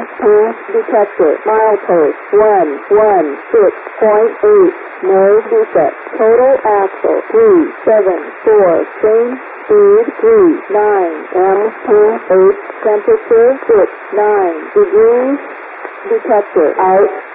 M2 detector. Milepost 116.8. No defect. Total axle 374. Change speed 39. M2 8. Temperature 69 degrees. Detector out.